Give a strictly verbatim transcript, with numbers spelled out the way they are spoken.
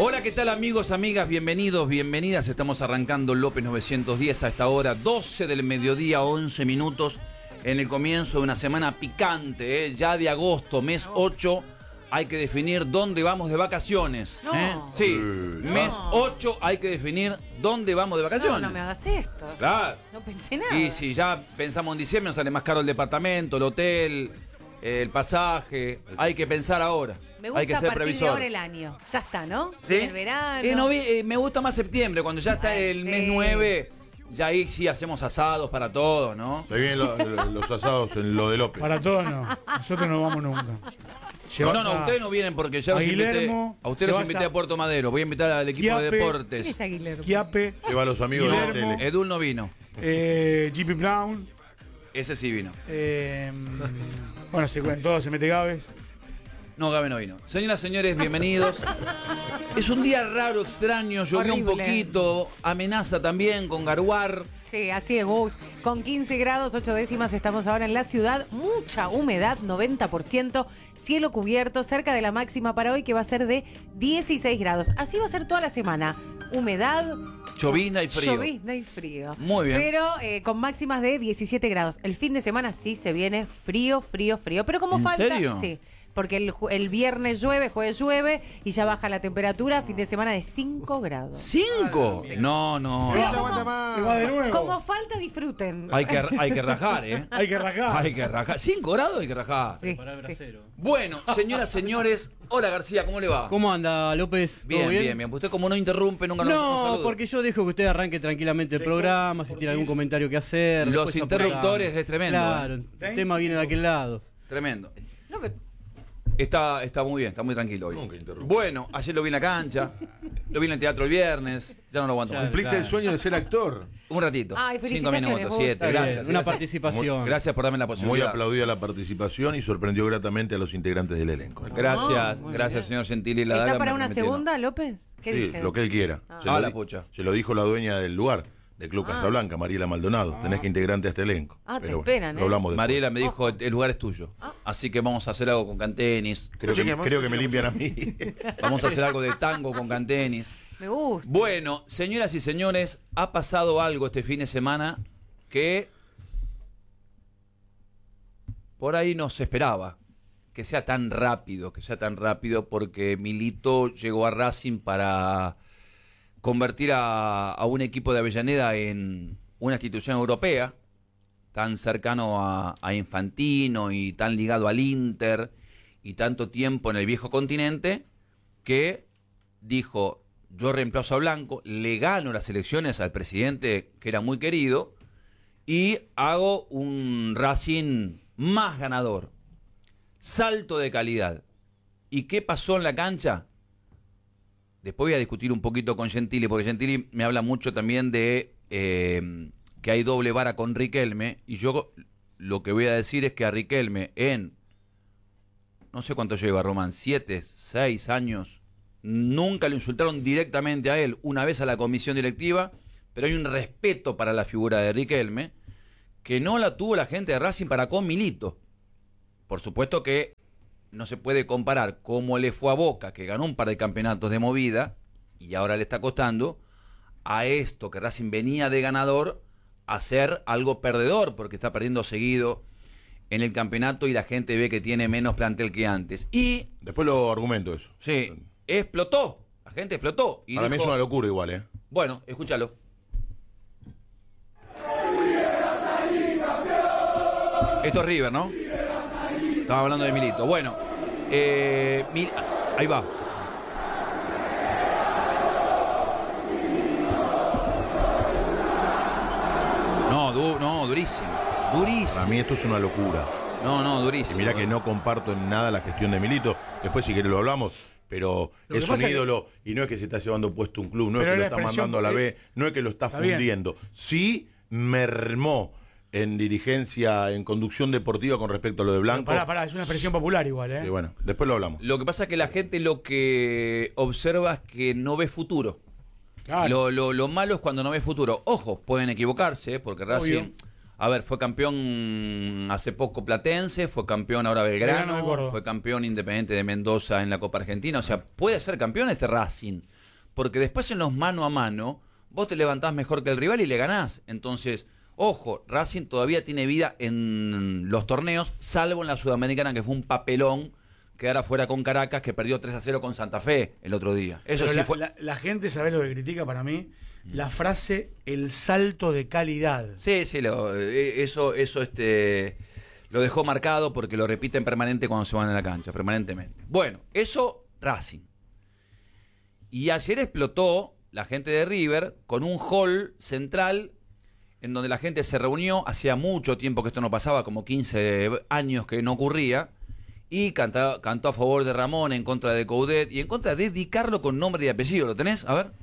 Hola, ¿qué tal amigos, amigas? Bienvenidos, bienvenidas. Estamos arrancando López novecientos diez a esta hora, doce del mediodía, once minutos, en el comienzo de una semana picante, ¿eh? Ya de agosto, mes ocho, hay que definir dónde vamos de vacaciones. No. ¿eh? Sí, no. mes ocho hay que definir dónde vamos de vacaciones. No, no me hagas esto. Claro. No pensé nada. Y si ya pensamos en diciembre, nos sale más caro el departamento, el hotel, el pasaje. Hay que pensar ahora. Me gusta hay que a ser partir previsor. de ahora el año. Ya está, ¿no? ¿Sí? El verano. Eh, novi- eh, me gusta más septiembre, cuando ya está Ay, el sí. mes nueve. Ya ahí sí hacemos asados para todos, ¿no? Se vienen lo- lo- los asados en lo de López. Para todos no. Nosotros no vamos nunca. No, Llevas no, a- ustedes no vienen porque ya a los invité. Guillermo, A ustedes los llevas invité a... a Puerto Madero. Voy a invitar al equipo Quiape. de ¿Quién deportes. es Aguilera? Quiape, Lleva a los amigos de la Guillermo. tele. Edul no vino. eh, G P Brown, Ese sí vino. eh, bueno, se cuentan todos, se mete Gaves. No, Gabe no vino. Señoras, señores, bienvenidos. Es un día raro, extraño, llovió un Horrible. poquito, amenaza también con garuar. Sí, así es, Gus. Con quince grados, ocho décimas, estamos ahora en la ciudad. Mucha humedad, noventa por ciento. Cielo cubierto, cerca de la máxima para hoy, que va a ser de dieciséis grados. Así va a ser toda la semana. Humedad. Llovizna y frío. Llovizna y frío. Muy bien. Pero eh, con máximas de diecisiete grados. El fin de semana sí se viene frío, frío, frío. Pero como ¿En falta. serio? Sí. Porque el, ju- el viernes llueve, jueves llueve y ya baja la temperatura. Fin de semana de cinco grados. ¿Cinco? No, no. Pero no. como, Y va de nuevo. como falta, disfruten. Hay que, hay que rajar, ¿eh? Hay que rasgar. Hay que rajar. ¿Cinco grados hay que rajar? Sí, Para el sí. brasero. Bueno, señoras, señores. Hola, García, ¿cómo le va? ¿Cómo anda, López? Bien, ¿Todo bien, bien? bien. Usted como no interrumpe, nunca nos nos No, saluda. porque yo dejo que usted arranque tranquilamente el programa, si tiene algún comentario que hacer. Los después interruptores aportamos. es tremendo, Claro, ¿eh? el tema viene de aquel lado. Tremendo. No, pero- Está, está muy bien, está muy tranquilo hoy. Nunca interrumpe. Bueno, ayer lo vi en la cancha, lo vi en el teatro el viernes, ya no lo aguanto Ya, más. Cumpliste Claro. el sueño de ser actor. Un ratito, Ay, cinco felicitaciones, minutos, vos. siete, Está bien, gracias. una gracias. participación. Gracias por darme la Muy posibilidad. aplaudida la participación y sorprendió gratamente a los integrantes del elenco. Gracias, Ah, muy gracias bien. señor Gentili. La ¿Está daga para me una permitieron. segunda, López? ¿Qué Sí, dice? lo que él quiera. Ah. Se, Ah, lo la di- pucha. se lo dijo la dueña del lugar, de Club Ah. Casablanca, Mariela Maldonado. Tenés que integrarte a este elenco. Ah, te Pero esperan, lo ¿eh? hablamos después. Mariela me dijo, Ojo. el lugar es tuyo. Ah. Así que vamos a hacer algo con cantenis. Creo que, Chequeamos, creo que me chequeamos. limpian a mí. Vamos a hacer algo de tango con cantenis. Me gusta. Bueno, señoras y señores, ha pasado algo este fin de semana que por ahí no se esperaba que sea tan rápido, que sea tan rápido, porque Milito llegó a Racing para convertir a, a un equipo de Avellaneda en una institución europea, tan cercano a, a Infantino y tan ligado al Inter y tanto tiempo en el viejo continente, que dijo: yo reemplazo a Blanco, le gano las elecciones al presidente que era muy querido y hago un Racing más ganador. Salto de calidad. ¿Y qué pasó en la cancha? Después voy a discutir un poquito con Gentili, porque Gentili me habla mucho también de eh, que hay doble vara con Riquelme, y yo lo que voy a decir es que a Riquelme en, no sé cuánto lleva Román, siete, seis años, nunca lo insultaron directamente a él, una vez a la comisión directiva, pero hay un respeto para la figura de Riquelme que no la tuvo la gente de Racing para con Milito. Por supuesto que no se puede comparar cómo le fue a Boca, que ganó un par de campeonatos de movida y ahora le está costando, a esto que Racing venía de ganador a ser algo perdedor, porque está perdiendo seguido en el campeonato y la gente ve que tiene menos plantel que antes. Y Después lo argumento eso. sí, explotó, la gente explotó. Y Para mí es dijo, una locura igual, ¿eh? bueno, escúchalo. Esto es River, ¿no? Estaba hablando de Milito. Bueno, eh, mi- ahí va. No, du- no, durísimo. Durísimo. Para mí esto es una locura. No, no, Y durísimo. mirá que no comparto en nada la gestión de Milito. Después, si querés, lo hablamos. Pero Lo que es un pasa es que- ídolo y no es que se está llevando puesto un club, no es Pero que lo la está expresión mandando a la porque- B, no es que lo está, Está bien. fundiendo. Sí mermó en dirigencia, en conducción deportiva con respecto a lo de Blanco. Pará, pará, es una expresión popular igual, ¿eh? Y bueno, después lo hablamos. Lo que pasa es que la gente lo que observa es que no ve futuro. Claro. Lo, lo, lo malo es cuando no ve futuro. Ojo, pueden equivocarse, porque Racing, Obvio. a ver, fue campeón hace poco Platense, fue campeón ahora Belgrano de Belgrano, Córdoba. fue campeón Independiente de Mendoza en la Copa Argentina. O sea, puede ser campeón este Racing. porque después en los mano a mano, vos te levantás mejor que el rival y le ganás. Entonces, ojo, Racing todavía tiene vida en los torneos, salvo en la Sudamericana, que fue un papelón quedar afuera con Caracas, que perdió tres a cero con Santa Fe el otro día. Eso Pero sí la, fue... la, la gente sabe lo que critica para mí, la frase el salto de calidad. Sí, sí, lo, eh, eso, eso este, lo dejó marcado porque lo repiten permanente cuando se van a la cancha, permanentemente. Bueno, eso Racing. Y ayer explotó la gente de River con un hall central en donde la gente se reunió, hacía mucho tiempo que esto no pasaba, como quince años que no ocurría, y cantó, cantó a favor de Ramón, en contra de Coudet y en contra de Di Carlo con nombre y apellido. ¿Lo tenés? A ver.